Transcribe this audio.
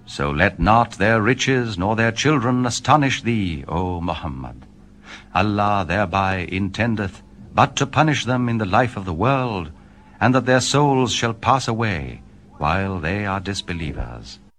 So let not their riches nor their children astonish thee, O Muhammad. Allah thereby intendeth but to punish them in the life of the world, and that their souls shall pass away while they are disbelievers.